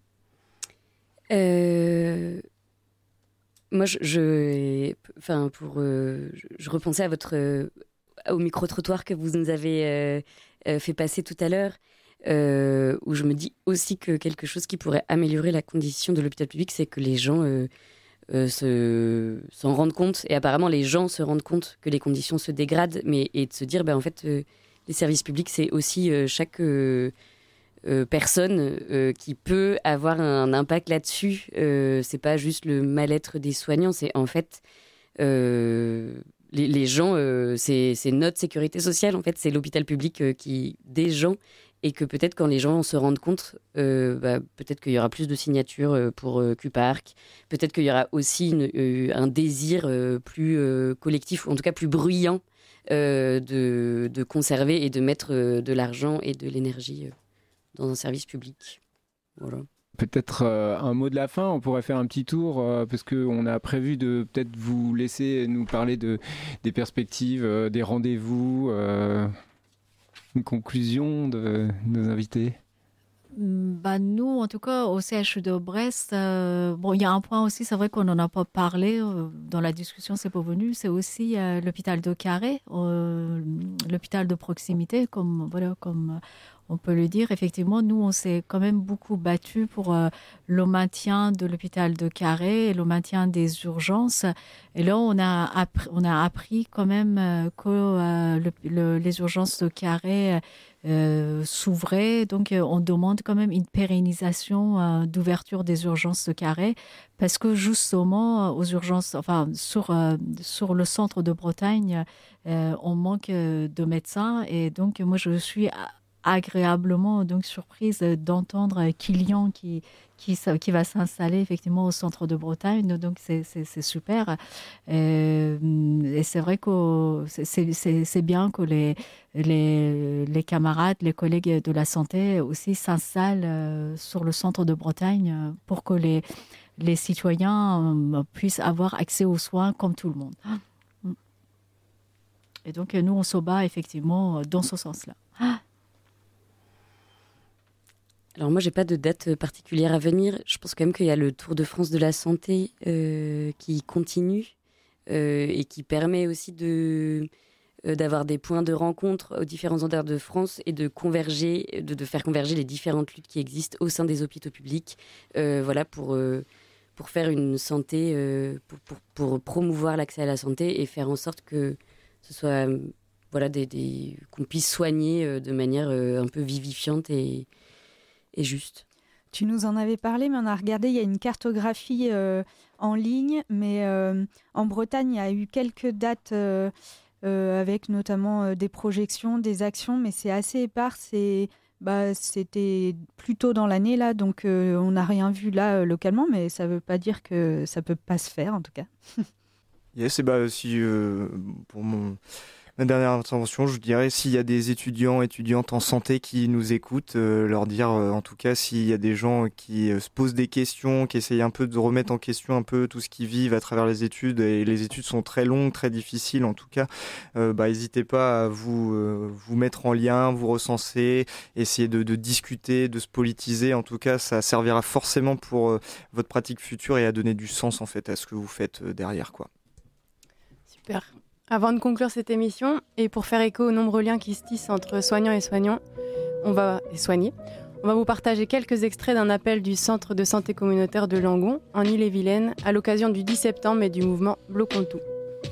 euh, moi, je, je, enfin, pour, euh, je, je repensais à votre, euh, au micro-trottoir que vous nous avez euh, euh, fait passer tout à l'heure, euh, où je me dis aussi que quelque chose qui pourrait améliorer la condition de l'hôpital public, c'est que les gens euh, Euh, se, s'en rendent compte, et apparemment les gens se rendent compte que les conditions se dégradent, mais, et de se dire, ben, en fait, euh, les services publics, c'est aussi euh, chaque euh, euh, personne euh, qui peut avoir un impact là-dessus. Euh, c'est pas juste le mal-être des soignants, c'est en fait euh, les, les gens, euh, c'est, c'est notre sécurité sociale, en fait, c'est l'hôpital public euh, qui, des gens. Et que peut-être quand les gens se rendent compte, euh, bah, peut-être qu'il y aura plus de signatures pour euh, Q-Park, peut-être qu'il y aura aussi une, euh, un désir euh, plus euh, collectif, ou en tout cas plus bruyant, euh, de, de conserver et de mettre euh, de l'argent et de l'énergie euh, dans un service public. Voilà. Peut-être euh, un mot de la fin, on pourrait faire un petit tour, euh, parce qu'on a prévu de peut-être vous laisser nous parler de, des perspectives, euh, des rendez-vous... Euh... Une conclusion de nos invités ? Bah nous, en tout cas, au C H U de Brest, euh, bon, il y a un point aussi, c'est vrai qu'on n'en a pas parlé, euh, dans la discussion, c'est pas venu, c'est aussi euh, l'hôpital de Carhaix, euh, l'hôpital de proximité, comme, voilà, comme on peut le dire. Effectivement, nous, on s'est quand même beaucoup battu pour euh, le maintien de l'hôpital de Carhaix et le maintien des urgences. Et là, on a appris, on a appris quand même euh, que euh, le, le, les urgences de Carhaix euh, s'ouvraient. Donc, euh, on demande quand même une pérennisation euh, d'ouverture des urgences de Carhaix, parce que justement, aux urgences, enfin, sur, euh, sur le centre de Bretagne, euh, on manque de médecins. Et donc, moi, je suis... À, agréablement donc surprise d'entendre Kilian qui Qui, qui va s'installer effectivement au centre de Bretagne, donc c'est, c'est, c'est super. Et, et c'est vrai que c'est, c'est, c'est bien que les, les, les camarades, les collègues de la santé aussi s'installent sur le centre de Bretagne pour que les, les citoyens puissent avoir accès aux soins comme tout le monde. Et donc nous, on se bat effectivement dans ce sens-là. Alors moi, j'ai pas de date particulière à venir. Je pense quand même qu'il y a le Tour de France de la santé euh, qui continue euh, et qui permet aussi de, euh, d'avoir des points de rencontre aux différents endroits de France et de converger, de, de faire converger les différentes luttes qui existent au sein des hôpitaux publics, euh, voilà, pour, euh, pour faire une santé, euh, pour, pour, pour promouvoir l'accès à la santé et faire en sorte que ce soit, euh, voilà, des, des, qu'on puisse soigner euh, de manière euh, un peu vivifiante et et juste. Tu nous en avais parlé, mais on a regardé, il y a une cartographie euh, en ligne, mais euh, en Bretagne, il y a eu quelques dates euh, euh, avec notamment euh, des projections, des actions, mais c'est assez épars. C'est, bah, c'était plus tôt dans l'année, là, donc euh, on n'a rien vu là euh, localement, mais ça ne veut pas dire que ça ne peut pas se faire, en tout cas. Yes, et bah, si, euh, pour mon... Ma dernière intervention, je dirais, s'il y a des étudiants, étudiantes en santé qui nous écoutent, euh, leur dire, euh, en tout cas, s'il y a des gens qui euh, se posent des questions, qui essayent un peu de remettre en question un peu tout ce qu'ils vivent à travers les études, et les études sont très longues, très difficiles en tout cas, euh, bah, n'hésitez pas à vous, euh, vous mettre en lien, vous recenser, essayer de, de discuter, de se politiser. En tout cas, ça servira forcément pour euh, votre pratique future et à donner du sens en fait à ce que vous faites euh, derrière, quoi. Super. Avant de conclure cette émission, et pour faire écho aux nombreux liens qui se tissent entre soignants et soignants, on va, et soignés, on va vous partager quelques extraits d'un appel du Centre de santé communautaire de Langon, en Ille-et-Vilaine, à l'occasion du dix septembre et du mouvement Bloquons tout.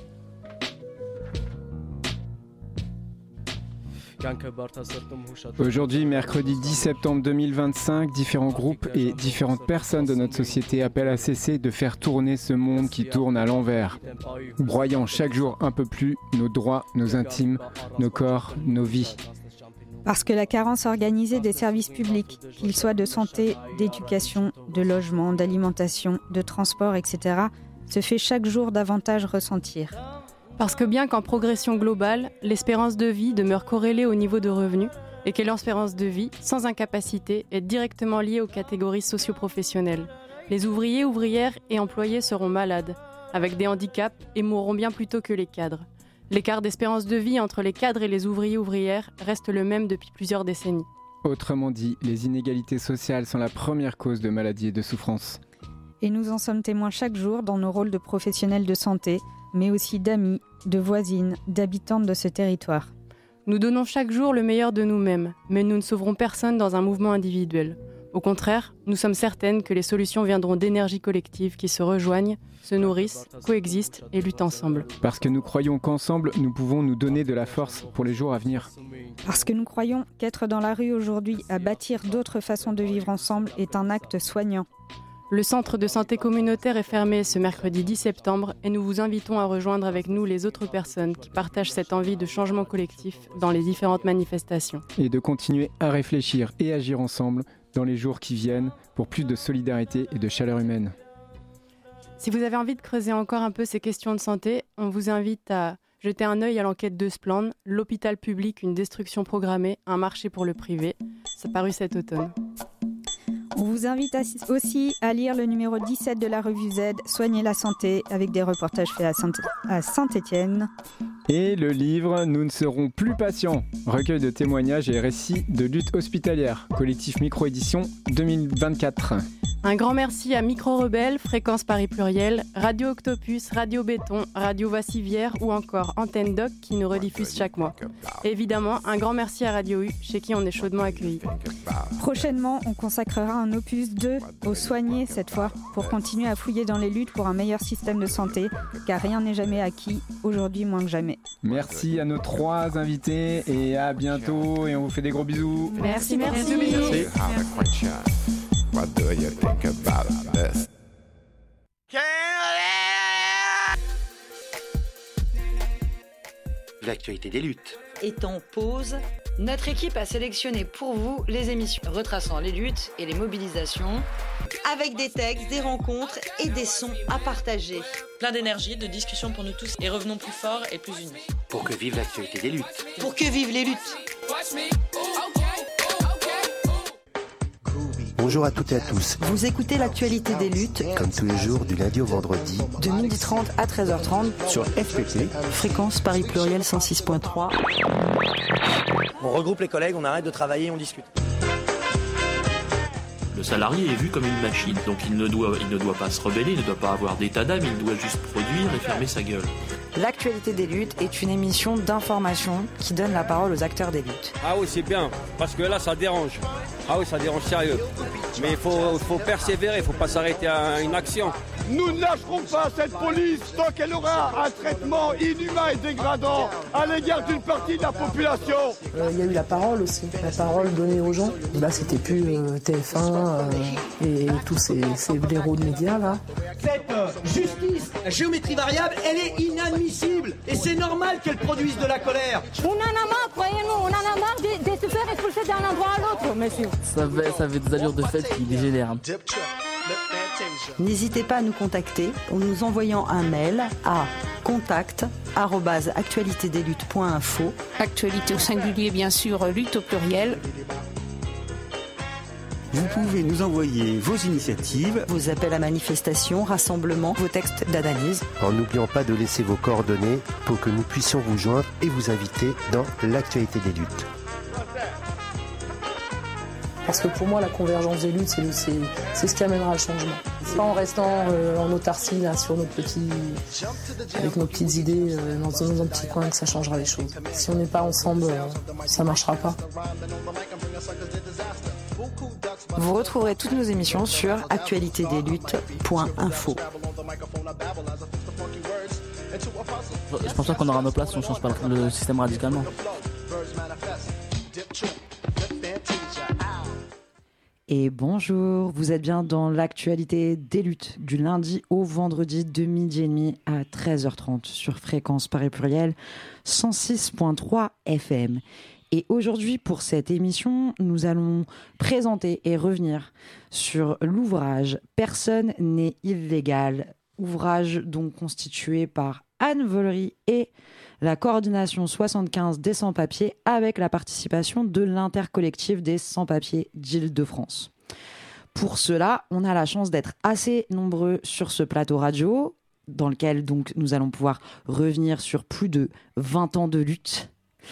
Aujourd'hui, mercredi dix septembre deux mille vingt-cinq, différents groupes et différentes personnes de notre société appellent à cesser de faire tourner ce monde qui tourne à l'envers, broyant chaque jour un peu plus nos droits, nos intimes, nos corps, nos vies. Parce que la carence organisée des services publics, qu'ils soient de santé, d'éducation, de logement, d'alimentation, de transport, et cetera, se fait chaque jour davantage ressentir. Parce que bien qu'en progression globale, l'espérance de vie demeure corrélée au niveau de revenus et que l'espérance de vie, sans incapacité, est directement liée aux catégories socio-professionnelles. Les ouvriers, ouvrières et employés seront malades, avec des handicaps et mourront bien plus tôt que les cadres. L'écart d'espérance de vie entre les cadres et les ouvriers ouvrières reste le même depuis plusieurs décennies. Autrement dit, les inégalités sociales sont la première cause de maladies et de souffrances. Et nous en sommes témoins chaque jour dans nos rôles de professionnels de santé, mais aussi d'amis, de voisines, d'habitantes de ce territoire. Nous donnons chaque jour le meilleur de nous-mêmes, mais nous ne sauverons personne dans un mouvement individuel. Au contraire, nous sommes certaines que les solutions viendront d'énergies collectives qui se rejoignent, se nourrissent, coexistent et luttent ensemble. Parce que nous croyons qu'ensemble, nous pouvons nous donner de la force pour les jours à venir. Parce que nous croyons qu'être dans la rue aujourd'hui à bâtir d'autres façons de vivre ensemble est un acte soignant. Le centre de santé communautaire est fermé ce mercredi dix septembre et nous vous invitons à rejoindre avec nous les autres personnes qui partagent cette envie de changement collectif dans les différentes manifestations. Et de continuer à réfléchir et agir ensemble dans les jours qui viennent pour plus de solidarité et de chaleur humaine. Si vous avez envie de creuser encore un peu ces questions de santé, on vous invite à jeter un œil à l'enquête de Splan, l'hôpital public, une destruction programmée, un marché pour le privé. C'est paru cet automne. On vous invite aussi à lire le numéro dix-sept de la revue Z, Soigner la santé, avec des reportages faits à Saint-Étienne. Et le livre Nous ne serons plus patients, recueil de témoignages et récits de lutte hospitalière, collectif Micro-édition deux mille vingt-quatre. Un grand merci à Micro Rebelle, Fréquence Paris Pluriel, Radio Octopus, Radio Béton, Radio Vassivière ou encore Antenne Doc qui nous rediffuse chaque mois. Et évidemment, un grand merci à Radio U, chez qui on est chaudement accueillis. Prochainement, on consacrera un opus deux aux soignés cette fois, pour continuer à fouiller dans les luttes pour un meilleur système de santé, car rien n'est jamais acquis, aujourd'hui moins que jamais. Merci à nos trois invités et à bientôt et on vous fait des gros bisous. Merci, merci. Merci. merci. merci. What do you think about this? L'actualité des luttes est en pause Notre équipe a sélectionné pour vous les émissions retraçant les luttes et les mobilisations, avec des textes, des rencontres et des sons à partager. Plein d'énergie, de discussion pour nous tous et revenons plus forts et plus unis. Pour que vive l'actualité des luttes. Pour que vivent les luttes. Bonjour à toutes et à tous. Vous écoutez l'actualité des luttes, comme tous les jours du lundi au vendredi, de midi trente à treize heures trente, sur F P T, fréquence Paris Pluriel cent six point trois. On regroupe les collègues, on arrête de travailler, on discute. Le salarié est vu comme une machine, donc il ne doit, il ne doit pas se rebeller, il ne doit pas avoir d'état d'âme, il doit juste produire et fermer sa gueule. L'actualité des luttes est une émission d'information qui donne la parole aux acteurs des luttes. Ah oui, c'est bien, parce que là, ça dérange. Ah oui, ça dérange sérieux. Mais il faut, faut persévérer, il ne faut pas s'arrêter à une action. Nous ne lâcherons pas cette police tant qu'elle aura un traitement inhumain et dégradant à l'égard d'une partie de la population. Il euh, y a eu la parole aussi, la parole donnée aux gens. Là, c'était plus euh, T F un euh, et tous ces, ces blaireaux de médias là. Cette euh, justice, la géométrie variable, elle est inadmissible et c'est normal qu'elle produise de la colère. On en a marre, croyez-nous, on en a marre de, de se faire expulser d'un endroit à l'autre, monsieur. Ça avait, ça avait des allures de fête qui dégénèrent. N'hésitez pas à nous contacter en nous envoyant un mail à contact arobase actualité des luttes point info. Actualité au singulier, bien sûr, lutte au pluriel. Vous pouvez nous envoyer vos initiatives, vos appels à manifestation, rassemblements, vos textes d'analyse. En n'oubliant pas de laisser vos coordonnées pour que nous puissions vous joindre et vous inviter dans l'actualité des luttes. Parce que pour moi, la convergence des luttes, c'est, c'est, c'est ce qui amènera le changement. C'est pas en restant euh, en autarcie là, sur nos petits, avec nos petites idées euh, dans, dans un petit coin que ça changera les choses. Si on n'est pas ensemble, euh, ça marchera pas. Vous retrouverez toutes nos émissions sur actualité des luttes point info. Je pense pas qu'on aura nos places si on change pas le système radicalement. Et bonjour, vous êtes bien dans l'actualité des luttes du lundi au vendredi de midi et demi à treize heures trente sur fréquence Paris Pluriel cent six point trois F M. Et aujourd'hui, pour cette émission, nous allons présenter et revenir sur l'ouvrage « Personne n'est illégal », ouvrage donc constitué par Anne Vollery et la coordination soixante-quinze des sans-papiers avec la participation de l'intercollectif des sans-papiers d'Île-de-France. Pour cela, on a la chance d'être assez nombreux sur ce plateau radio, dans lequel donc nous allons pouvoir revenir sur plus de vingt ans de lutte.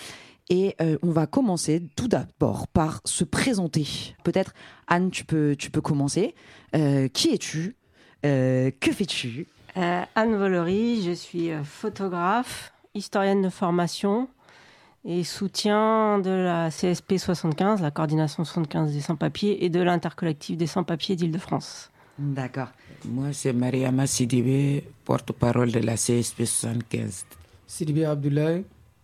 Et euh, on va commencer tout d'abord par se présenter. Peut-être, Anne, tu peux, tu peux commencer. Euh, qui es-tu ? euh, Que fais-tu ? euh, Anne Vollery, je suis photographe, historienne de formation et soutien de la C S P soixante-quinze, la coordination soixante-quinze des sans-papiers, et de l'intercollectif des sans-papiers d'Île-de-France. D'accord. Moi, c'est Mariama Sidibé, porte-parole de la C S P soixante-quinze. Sidibé Abdoulaye.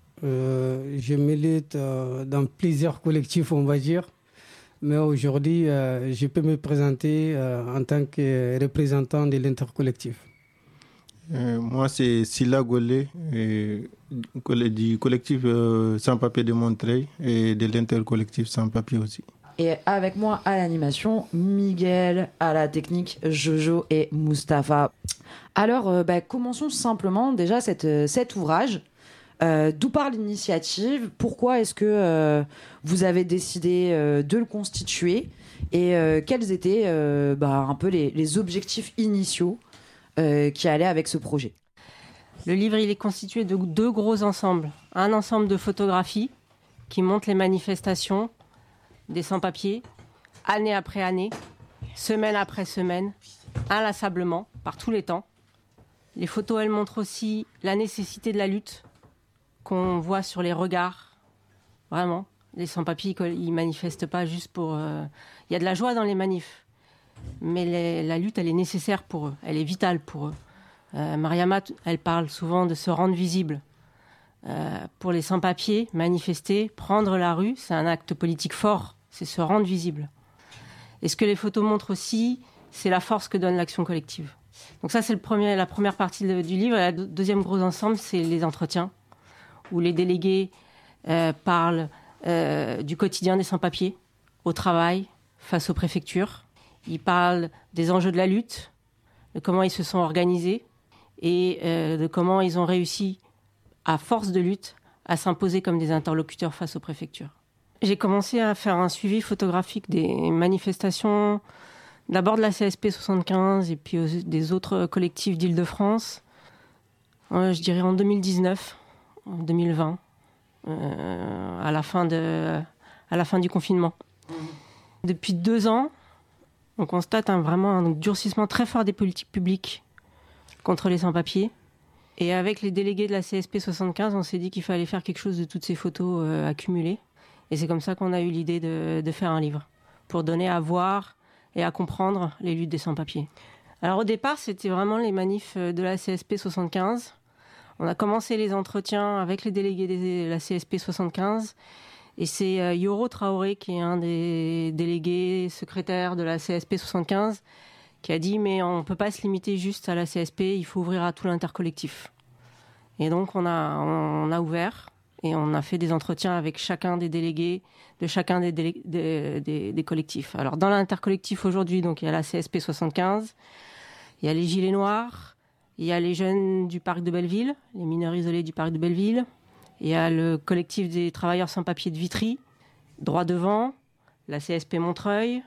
Euh, je milite euh, dans plusieurs collectifs, on va dire, mais aujourd'hui, euh, je peux me présenter euh, en tant que représentant de l'intercollectif. Euh, moi, c'est Silla Golé, et, du collectif euh, Sans Papier de Montreuil et de l'intercollectif Sans Papier aussi. Et avec moi à l'animation, Miguel, à la technique, Jojo et Mustapha. Alors, euh, bah, commençons simplement déjà cette, cet ouvrage. Euh, d'où part l'initiative ? Pourquoi est-ce que euh, vous avez décidé euh, de le constituer ? Et euh, quels étaient euh, bah, un peu les, les objectifs initiaux euh, qui allaient avec ce projet ? Le livre, il est constitué de deux gros ensembles. Un ensemble de photographies qui montrent les manifestations des sans-papiers, année après année, semaine après semaine, inlassablement, par tous les temps. Les photos, elles montrent aussi la nécessité de la lutte qu'on voit sur les regards. Vraiment, les sans-papiers, ils manifestent pas juste pour... Il euh... y a de la joie dans les manifs, mais les... la lutte, elle est nécessaire pour eux, elle est vitale pour eux. Euh, Mariama, elle parle souvent de se rendre visible. Euh, pour les sans-papiers, manifester, prendre la rue, c'est un acte politique fort, c'est se rendre visible. Et ce que les photos montrent aussi, c'est la force que donne l'action collective. Donc ça, c'est le premier, la première partie de, du livre. Et le deuxième gros ensemble, c'est les entretiens, où les délégués euh, parlent euh, du quotidien des sans-papiers, au travail, face aux préfectures. Il parle des enjeux de la lutte, de comment ils se sont organisés et euh, de comment ils ont réussi, à force de lutte, à s'imposer comme des interlocuteurs face aux préfectures. J'ai commencé à faire un suivi photographique des manifestations, d'abord de la C S P soixante-quinze et puis des autres collectifs d'Île-de-France, euh, je dirais en deux mille dix-neuf, en deux mille vingt, euh, à la fin de, à la fin du confinement. Mmh. Depuis deux ans, on constate un, vraiment un durcissement très fort des politiques publiques contre les sans-papiers. Et avec les délégués de la C S P soixante-quinze, on s'est dit qu'il fallait faire quelque chose de toutes ces photos euh, accumulées. Et c'est comme ça qu'on a eu l'idée de, de faire un livre, pour donner à voir et à comprendre les luttes des sans-papiers. Alors au départ, c'était vraiment les manifs de la C S P soixante-quinze. On a commencé les entretiens avec les délégués de la C S P soixante-quinze. Et c'est euh, Yoro Traoré, qui est un des délégués secrétaires de la C S P soixante-quinze, qui a dit « mais on ne peut pas se limiter juste à la C S P, il faut ouvrir à tout l'intercollectif ». Et donc on a, on a ouvert et on a fait des entretiens avec chacun des délégués de chacun des, délé- des, des, des collectifs. Alors dans l'intercollectif aujourd'hui, donc, il y a la C S P soixante-quinze, il y a les Gilets Noirs, il y a les jeunes du parc de Belleville, les mineurs isolés du parc de Belleville, il y a le collectif des travailleurs sans papier de Vitry, Droit Devant, la C S P Montreuil,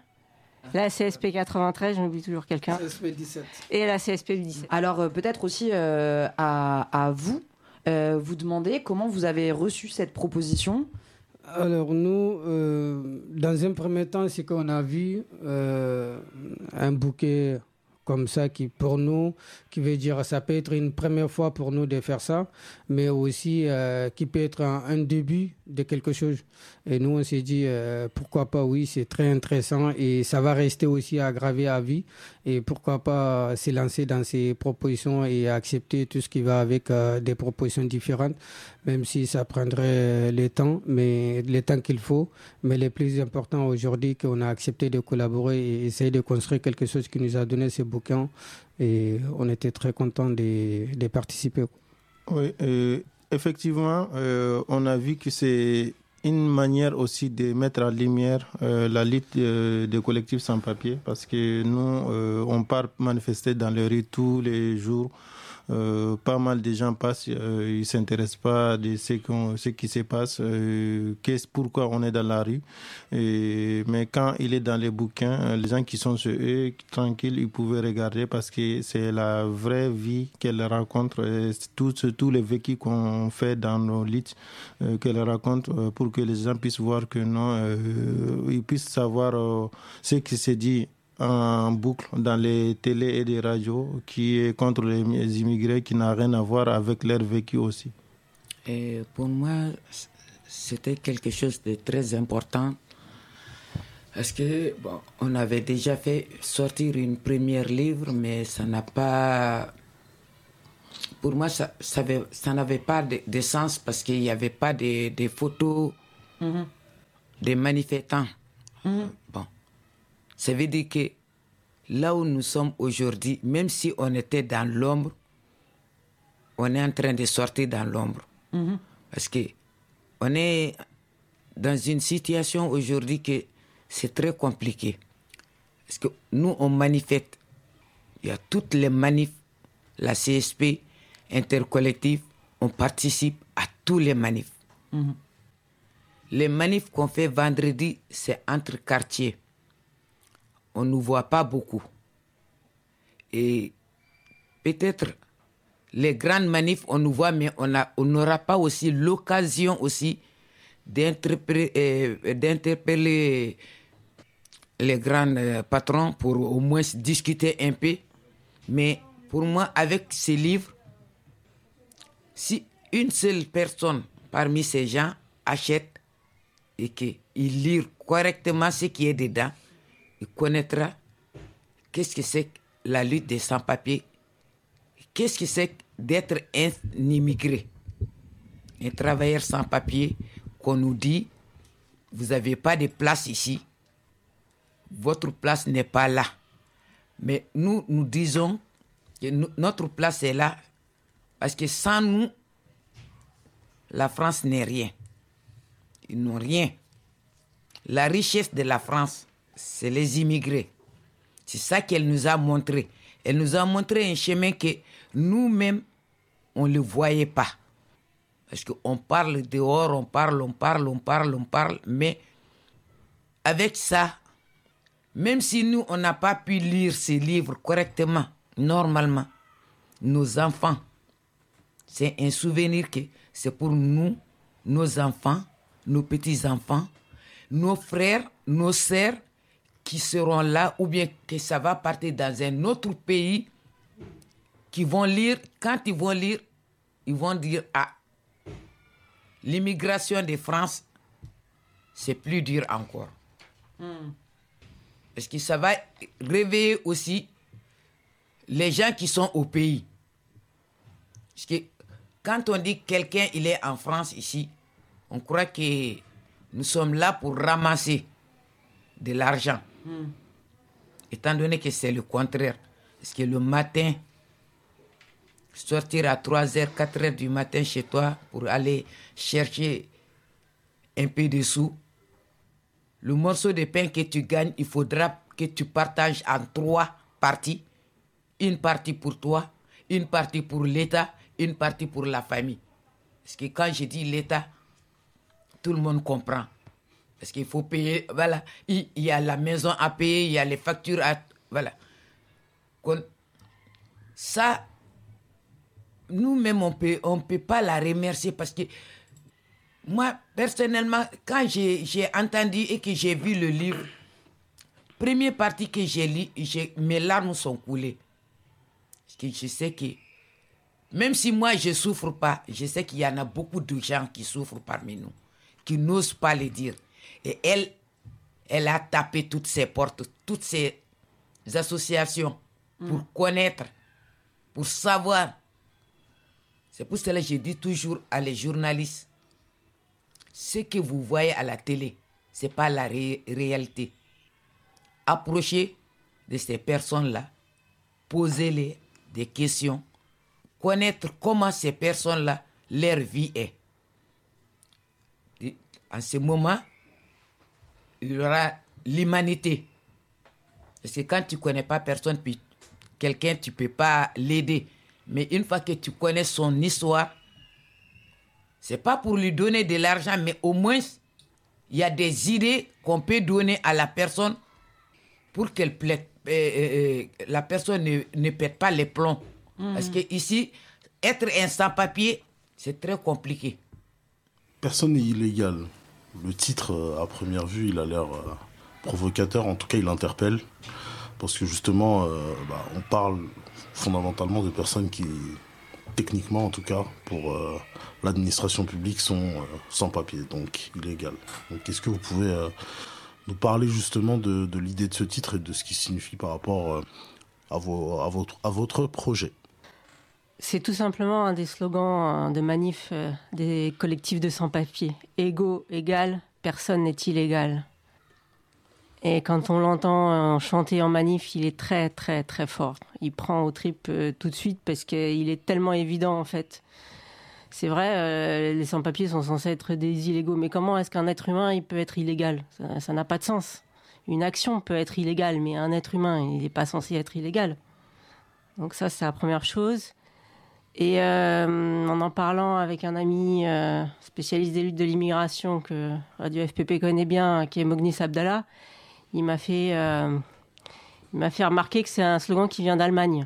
la C S P quatre-vingt-treize, j'en oublie toujours quelqu'un. C S P dix-sept. Et la C S P dix-sept. Alors euh, peut-être aussi euh, à, à vous, euh, vous demander comment vous avez reçu cette proposition. Alors nous, euh, dans un premier temps, c'est qu'on a vu euh, un bouquet comme ça qui, pour nous, qui veut dire, ça peut être une première fois pour nous de faire ça, mais aussi euh, qui peut être un, un début de quelque chose. Et nous, on s'est dit, euh, pourquoi pas, oui, c'est très intéressant et ça va rester aussi aggravé à vie. Et pourquoi pas se lancer dans ces propositions et accepter tout ce qui va avec euh, des propositions différentes, même si ça prendrait le temps, mais le temps qu'il faut. Mais le plus important aujourd'hui, qu'on a accepté de collaborer et essayer de construire quelque chose qui nous a donné ce bouquin. Et on était très contents de, de participer. Oui, euh, effectivement, euh, on a vu que c'est une manière aussi de mettre en lumière euh, la lutte euh, des collectifs sans papier, parce que nous, euh, on part manifester dans les rues tous les jours. Euh, pas mal de gens passent, euh, ils ne s'intéressent pas de ce, qu'on, ce qui se passe, euh, qu'est-ce, pourquoi on est dans la rue. Et, mais quand il est dans les bouquins, les gens qui sont sur eux, tranquilles, ils pouvaient regarder parce que c'est la vraie vie qu'elle raconte, tous tout les vécus qu'on fait dans nos luttes, euh, qu'elle raconte euh, pour que les gens puissent voir que non, euh, ils puissent savoir euh, ce qui se dit en boucle dans les télés et les radios qui est contre les immigrés, qui n'a rien à voir avec leur vécu aussi. Et pour moi, c'était quelque chose de très important parce que bon, on avait déjà fait sortir une première livre, mais ça n'a pas... Pour moi, ça, ça, avait, ça n'avait pas de, de sens parce qu'il n'y avait pas de, de photos mm-hmm. des manifestants. Mm-hmm. Bon. Ça veut dire que là où nous sommes aujourd'hui, même si on était dans l'ombre, on est en train de sortir dans l'ombre. Mm-hmm. Parce qu'on est dans une situation aujourd'hui que c'est très compliqué. Parce que nous, on manifeste. Il y a toutes les manifs, la C S P, intercollectif, on participe à tous les manifs. Mm-hmm. Les manifs qu'on fait vendredi, c'est entre quartiers. On ne nous voit pas beaucoup. Et peut-être les grandes manifs, on nous voit, mais on n'aura pas aussi l'occasion aussi d'interpeller, euh, d'interpeller les grands euh, patrons pour au moins discuter un peu. Mais pour moi, avec ces livres, si une seule personne parmi ces gens achète et qu'il lit correctement ce qui est dedans, il connaîtra qu'est-ce que c'est que la lutte des sans-papiers, qu'est-ce que c'est d'être un immigré, un travailleur sans-papier, qu'on nous dit, vous n'avez pas de place ici, votre place n'est pas là. Mais nous, nous disons que nous, notre place est là, parce que sans nous, la France n'est rien. ils n'ont rien. La richesse de la France, c'est les immigrés. C'est ça qu'elle nous a montré. Elle nous a montré un chemin que nous-mêmes, on ne le voyait pas. Parce qu'on parle dehors, on parle, on parle, on parle, on parle, mais avec ça, même si nous, on n'a pas pu lire ces livres correctement, normalement, nos enfants, c'est un souvenir que c'est pour nous, nos enfants, nos petits-enfants, nos frères, nos sœurs qui seront là, ou bien que ça va partir dans un autre pays, qui vont lire, quand ils vont lire, ils vont dire, ah, l'immigration de France, c'est plus dur encore. Mm. Parce que ça va réveiller aussi les gens qui sont au pays. Parce que quand on dit que quelqu'un il est en France ici, on croit que nous sommes là pour ramasser de l'argent. Mm. Étant donné que c'est le contraire. Parce que le matin, sortir à trois heures, quatre heures du matin chez toi pour aller chercher un peu de sous, le morceau de pain que tu gagnes, il faudra que tu partages en trois parties. Une partie pour toi, une partie pour l'État, une partie pour la famille. Parce que quand je dis l'État, tout le monde comprend. Parce qu'il faut payer, voilà, il y a la maison à payer, il y a les factures à... Voilà. Ça, nous-mêmes, on peut, on peut pas la remercier parce que moi, personnellement, quand j'ai, j'ai entendu et que j'ai vu le livre, première partie que j'ai lu, j'ai, mes larmes sont coulées. Parce que je sais que, même si moi je souffre pas, je sais qu'il y en a beaucoup de gens qui souffrent parmi nous, qui n'osent pas le dire. Et elle, elle a tapé toutes ces portes, toutes ces associations pour mmh. connaître, pour savoir. C'est pour cela que je dis toujours à les journalistes, ce que vous voyez à la télé, ce n'est pas la ré- réalité. Approchez de ces personnes-là, posez-les des questions, connaître comment ces personnes-là, leur vie est. En ce moment, il y aura l'humanité. Parce que quand tu ne connais pas personne, puis quelqu'un, tu ne peux pas l'aider. Mais une fois que tu connais son histoire, ce n'est pas pour lui donner de l'argent, mais au moins, il y a des idées qu'on peut donner à la personne pour que euh, euh, la personne ne, ne pète pas les plombs. Mmh. Parce qu'ici, être un sans-papier, c'est très compliqué. Personne n'est illégal. Le titre, à première vue, il a l'air euh, provocateur. En tout cas, il interpelle. Parce que justement, euh, bah, on parle fondamentalement de personnes qui, techniquement en tout cas, pour euh, l'administration publique, sont euh, sans papier, donc illégales. Donc, est-ce que vous pouvez euh, nous parler justement de, de l'idée de ce titre et de ce qu'il signifie par rapport euh, à, vos, à, votre, à votre projet ? C'est tout simplement un des slogans de manif euh, des collectifs de sans-papiers. Égaux, égal, personne n'est illégal. Et quand on l'entend euh, chanter en manif, il est très, très, très fort. Il prend aux tripes euh, tout de suite parce qu'il est tellement évident, en fait. C'est vrai, euh, les sans-papiers sont censés être des illégaux. Mais comment est-ce qu'un être humain, il peut être illégal ? Ça, ça n'a pas de sens. Une action peut être illégale, mais un être humain, il n'est pas censé être illégal. Donc ça, c'est la première chose. Et euh, en en parlant avec un ami euh, spécialiste des luttes de l'immigration que Radio F P P connaît bien, qui est Mognis Abdallah, il m'a fait, euh, il m'a fait remarquer que c'est un slogan qui vient d'Allemagne.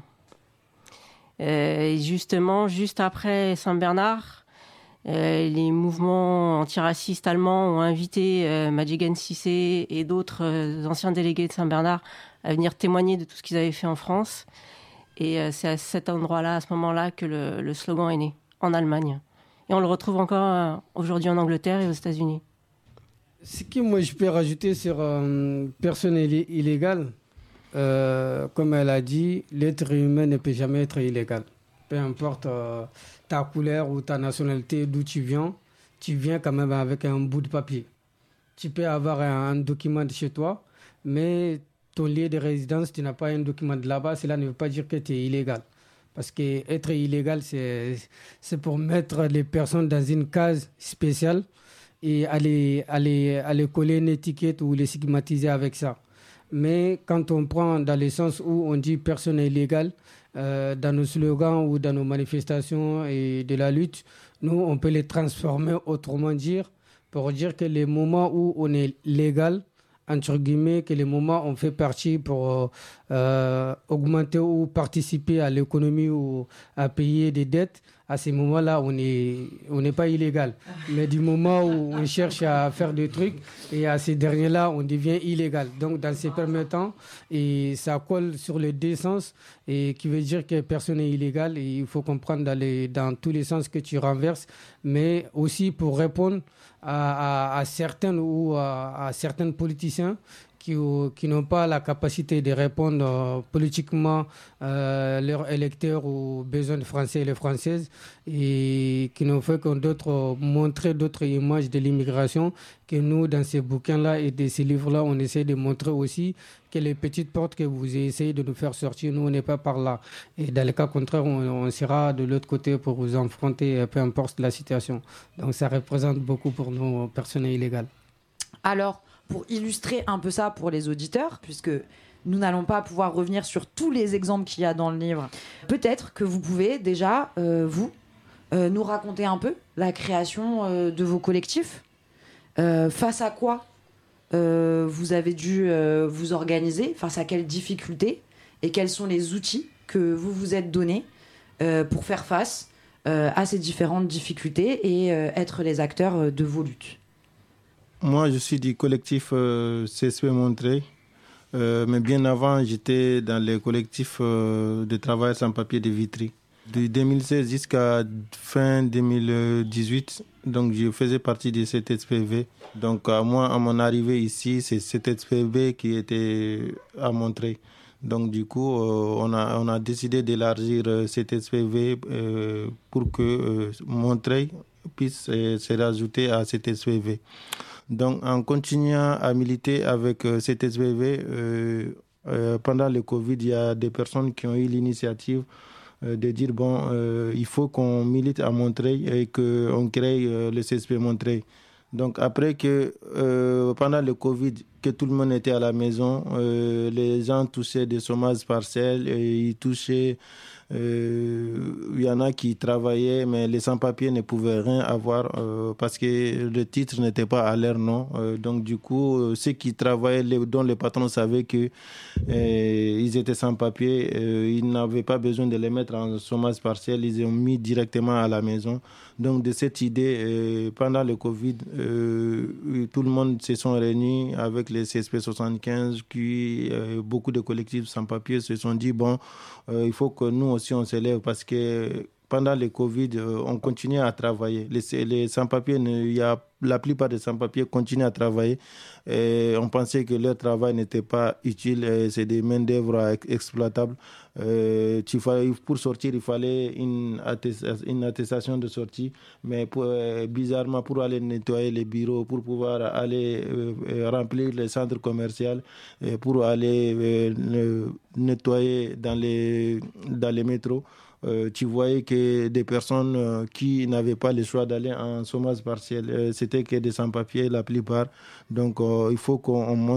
Euh, et justement, juste après Saint-Bernard, euh, les mouvements antiracistes allemands ont invité euh, Madjigen Cissé et d'autres euh, anciens délégués de Saint-Bernard à venir témoigner de tout ce qu'ils avaient fait en France. Et euh, c'est à cet endroit-là, à ce moment-là, que le, le slogan est né, en Allemagne. Et on le retrouve encore euh, aujourd'hui en Angleterre et aux États-Unis. Ce que moi je peux rajouter sur euh, personne illégale, euh, comme elle a dit, l'être humain ne peut jamais être illégal. Peu importe euh, ta couleur ou ta nationalité, d'où tu viens, tu viens quand même avec un bout de papier. Tu peux avoir un, un document de chez toi, mais ton lieu de résidence, tu n'as pas un document de là-bas, cela ne veut pas dire que tu es illégal. Parce qu'être illégal, c'est, c'est pour mettre les personnes dans une case spéciale et à les, à, les, à les coller une étiquette ou les stigmatiser avec ça. Mais quand on prend dans le sens où on dit personne n'est illégal, euh, dans nos slogans ou dans nos manifestations et de la lutte, nous, on peut les transformer, autrement dire, pour dire que les moments où on est légal, entre guillemets, que les moments où on fait partie pour euh, augmenter ou participer à l'économie ou à payer des dettes, à ces moments-là, on n'est on n'est pas illégal. Mais du moment où on cherche à faire des trucs, et à ces derniers-là, on devient illégal. Donc, dans ces premiers temps, et ça colle sur les deux sens, et qui veut dire que personne n'est illégal. Et il faut comprendre dans, les, dans tous les sens que tu renverses, mais aussi pour répondre à, à, à certains ou à, à certains politiciens qui, qui n'ont pas la capacité de répondre euh, politiquement euh, leurs électeurs aux besoins des Français et les Françaises, et qui n'ont fait que d'autres, montrer d'autres images de l'immigration, que nous, dans ces bouquins-là et de ces livres-là, on essaie de montrer aussi que les petites portes que vous essayez de nous faire sortir, nous, on n'est pas par là. Et dans le cas contraire, on, on sera de l'autre côté pour vous affronter, peu importe la situation. Donc ça représente beaucoup pour nos personnes illégales. Alors, pour illustrer un peu ça pour les auditeurs, puisque nous n'allons pas pouvoir revenir sur tous les exemples qu'il y a dans le livre, peut-être que vous pouvez déjà, euh, vous, euh, nous raconter un peu la création euh, de vos collectifs. Euh, face à quoi euh, vous avez dû euh, vous organiser, face à quelles difficultés, et quels sont les outils que vous vous êtes donnés euh, pour faire face euh, à ces différentes difficultés et euh, être les acteurs de vos luttes. Moi, je suis du collectif euh, C S P Montreuil, euh, mais bien avant, j'étais dans le collectif euh, de travail sans papier de Vitry. De deux mille seize jusqu'à fin deux mille dix-huit, donc je faisais partie de cette S P V. Donc à moi, à mon arrivée ici, c'est cette S P V qui était à Montreuil. Donc du coup, euh, on, a, on a décidé d'élargir euh, cette S P V euh, pour que euh, Montreuil puisse euh, se rajouter à cette S P V. Donc, en continuant à militer avec euh, cette S P V, euh, euh, pendant le Covid, il y a des personnes qui ont eu l'initiative euh, de dire, bon, euh, il faut qu'on milite à Montreuil et qu'on crée euh, le C S P Montreuil. Donc, après que, euh, pendant le Covid, que tout le monde était à la maison, euh, les gens touchaient des chômages partiels et ils touchaient... Euh, il y en a qui travaillaient, mais les sans-papiers ne pouvaient rien avoir euh, parce que le titre n'était pas à leur nom. Euh, donc, du coup, euh, ceux qui travaillaient, les, dont les patrons savaient qu'ils euh, étaient sans-papiers, euh, ils n'avaient pas besoin de les mettre en chômage partiel, ils les ont mis directement à la maison. Donc, de cette idée, euh, pendant le Covid, euh, tout le monde se sont réunis avec les C S P soixante-quinze, qui, euh, beaucoup de collectifs sans-papiers se sont dit, bon, euh, il faut que nous aussi on s'élève parce que pendant le Covid, euh, on continuait à travailler. Les, les sans-papiers, il y a, la plupart des sans-papiers continuent à travailler. Et on pensait que leur travail n'était pas utile. Et c'est des main-d'œuvre exploitables. Euh, tu fallait, pour sortir, il fallait une attestation, une attestation de sortie. Mais pour, euh, bizarrement, pour aller nettoyer les bureaux, pour pouvoir aller euh, remplir les centres commerciaux, et pour aller euh, nettoyer dans les, dans les métros, Euh, tu voyais que des personnes euh, qui n'avaient pas le choix d'aller en chômage partiel, euh, c'était que des sans-papiers la plupart. Donc euh, il faut qu'on montre